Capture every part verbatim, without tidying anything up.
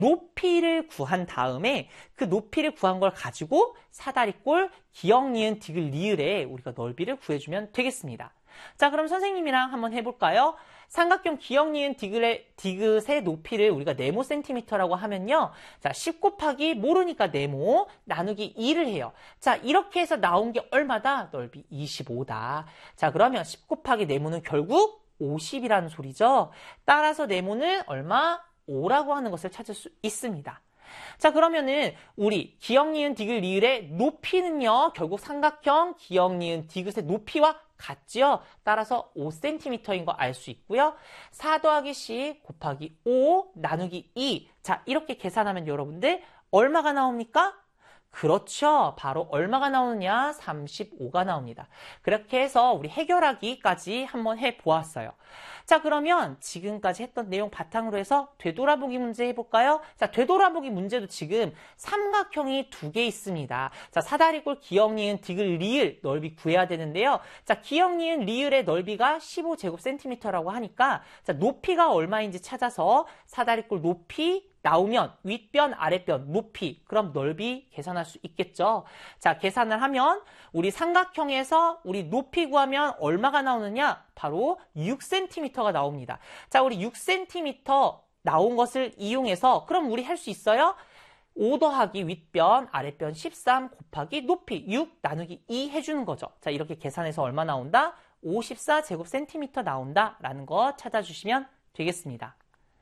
높이를 구한 다음에 그 높이를 구한 걸 가지고 사다리꼴, 기역, 니은, 디귿, 리을에 우리가 넓이를 구해주면 되겠습니다. 자, 그럼 선생님이랑 한번 해볼까요? 삼각형 기역, 니은, 디귿의, 디귿의 높이를 우리가 네모 센티미터라고 하면요. 자, 십 곱하기 모르니까 네모 나누기 이를 해요. 자, 이렇게 해서 나온 게 얼마다? 넓이 이십오다. 자, 그러면 십 곱하기 네모는 결국 오십이라는 소리죠. 따라서 네모는 얼마? 오라고 하는 것을 찾을 수 있습니다. 자, 그러면은 우리 기역, 니은, 디귿, 리을의 높이는요. 결국 삼각형 기역, 니은, 디귿의 높이와 같죠? 따라서 오 센티미터인 거 알 수 있고요. 사 더하기 십 곱하기 오 나누기 이. 자, 이렇게 계산하면 여러분들 얼마가 나옵니까? 그렇죠. 바로 얼마가 나오느냐? 삼십오가 나옵니다. 그렇게 해서 우리 해결하기까지 한번 해보았어요. 자, 그러면 지금까지 했던 내용 바탕으로 해서 되돌아보기 문제 해볼까요? 자, 되돌아보기 문제도 지금 삼각형이 두 개 있습니다. 자, 사다리꼴 기역, 니은, 디귿, 리을 넓이 구해야 되는데요. 자, 기역, 니은, 리을의 넓이가 십오 제곱센티미터라고 하니까 자, 높이가 얼마인지 찾아서 사다리꼴 높이 나오면 윗변, 아랫변, 높이, 그럼 넓이 계산할 수 있겠죠. 자, 계산을 하면 우리 삼각형에서 우리 높이 구하면 얼마가 나오느냐? 바로 육 센티미터가 나옵니다. 자, 우리 육 센티미터 나온 것을 이용해서 그럼 우리 할 수 있어요? 오 더하기 윗변, 아랫변 십삼 곱하기 높이 육 나누기 이 해주는 거죠. 자, 이렇게 계산해서 얼마 나온다? 오십사 제곱센티미터 나온다라는 거 찾아주시면 되겠습니다.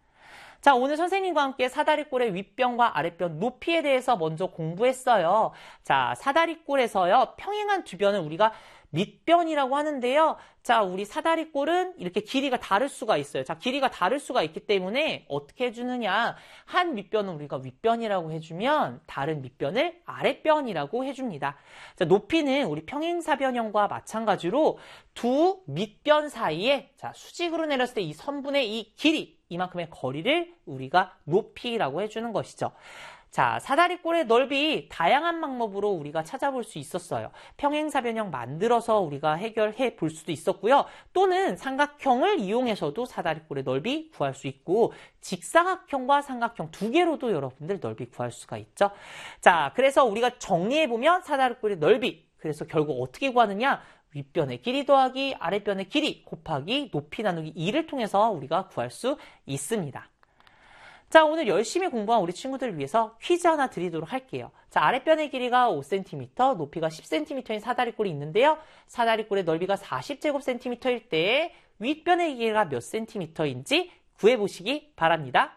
자, 오늘 선생님과 함께 사다리꼴의 윗변과 아랫변 높이에 대해서 먼저 공부했어요. 자, 사다리꼴에서요, 평행한 두 변을 우리가 밑변이라고 하는데요. 자, 우리 사다리꼴은 이렇게 길이가 다를 수가 있어요. 자, 길이가 다를 수가 있기 때문에 어떻게 해주느냐. 한 밑변은 우리가 윗변이라고 해주면 다른 밑변을 아랫변이라고 해줍니다. 자, 높이는 우리 평행사변형과 마찬가지로 두 밑변 사이에 자, 수직으로 내렸을 때 이 선분의 이 길이 이만큼의 거리를 우리가 높이라고 해주는 것이죠. 자, 사다리꼴의 넓이 다양한 방법으로 우리가 찾아볼 수 있었어요. 평행사변형 만들어서 우리가 해결해 볼 수도 있었고요. 또는 삼각형을 이용해서도 사다리꼴의 넓이 구할 수 있고 직사각형과 삼각형 두 개로도 여러분들 넓이 구할 수가 있죠. 자, 그래서 우리가 정리해보면 사다리꼴의 넓이, 그래서 결국 어떻게 구하느냐? 윗변의 길이 더하기 아랫변의 길이 곱하기 높이 나누기 이를 통해서 우리가 구할 수 있습니다. 자, 오늘 열심히 공부한 우리 친구들을 위해서 퀴즈 하나 드리도록 할게요. 자, 아랫변의 길이가 오 센티미터, 높이가 십 센티미터인 사다리꼴이 있는데요. 사다리꼴의 넓이가 사십 제곱센티미터일 때 윗변의 길이가 몇 센티미터인지 구해보시기 바랍니다.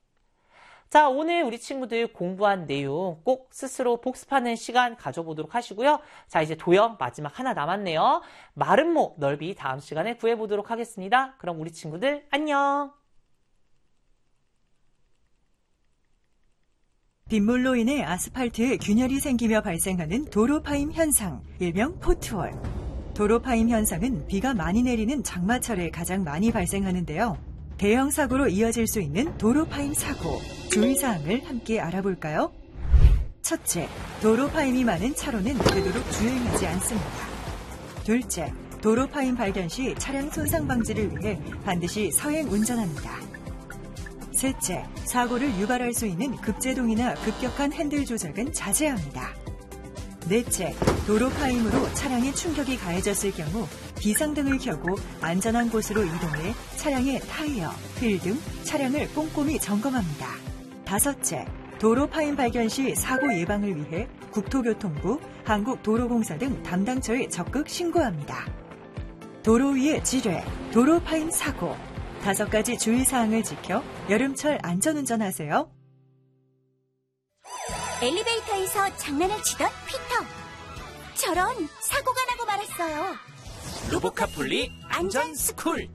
자, 오늘 우리 친구들 공부한 내용 꼭 스스로 복습하는 시간 가져보도록 하시고요. 자, 이제 도형 마지막 하나 남았네요. 마름모 넓이 다음 시간에 구해보도록 하겠습니다. 그럼 우리 친구들 안녕! 빗물로 인해 아스팔트에 균열이 생기며 발생하는 도로 파임 현상, 일명 포트홀. 도로 파임 현상은 비가 많이 내리는 장마철에 가장 많이 발생하는데요. 대형 사고로 이어질 수 있는 도로 파임 사고, 주의사항을 함께 알아볼까요? 첫째, 도로 파임이 많은 차로는 되도록 주행하지 않습니다. 둘째, 도로 파임 발견 시 차량 손상 방지를 위해 반드시 서행 운전합니다. 셋째, 사고를 유발할 수 있는 급제동이나 급격한 핸들 조작은 자제합니다. 넷째, 도로 파임으로 차량에 충격이 가해졌을 경우 비상등을 켜고 안전한 곳으로 이동해 차량의 타이어, 휠 등 차량을 꼼꼼히 점검합니다. 다섯째, 도로 파임 발견 시 사고 예방을 위해 국토교통부, 한국도로공사 등 담당처에 적극 신고합니다. 도로 위의 지뢰, 도로 파임 사고, 다섯 가지 주의사항을 지켜 여름철 안전운전하세요. 엘리베이터에서 장난을 치던 피터. 저런 사고가 나고 말았어요. 로보카폴리 안전스쿨.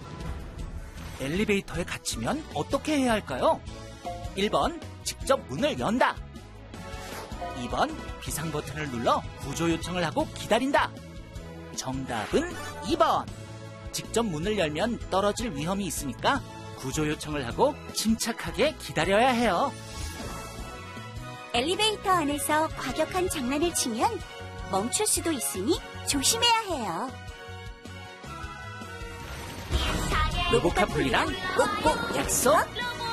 엘리베이터에 갇히면 어떻게 해야 할까요? 일 번 직접 문을 연다. 이 번 비상 버튼을 눌러 구조 요청을 하고 기다린다. 정답은 이 번. 직접 문을 열면 떨어질 위험이 있으니까 구조 요청을 하고 침착하게 기다려야 해요. 엘리베이터 안에서 과격한 장난을 치면 멈출 수도 있으니 조심해야 해요. 로보카폴리랑 꼭꼭 약속.